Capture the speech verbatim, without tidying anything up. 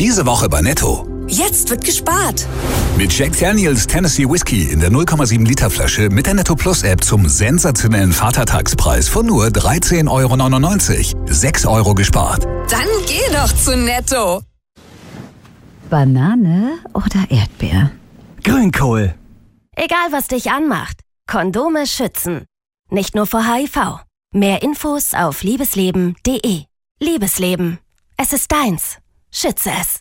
Diese Woche bei Netto. Jetzt wird gespart. Mit Jack Daniels Tennessee Whiskey in der null Komma sieben Liter Flasche mit der Netto Plus App zum sensationellen Vatertagspreis von nur dreizehn Euro neunundneunzig. sechs Euro gespart. Dann geh doch zu Netto. Banane oder Erdbeer? Grünkohl. Egal, was dich anmacht. Kondome schützen. Nicht nur vor H I V. Mehr Infos auf liebesleben punkt de. Liebesleben. Es ist deins. Schütze es.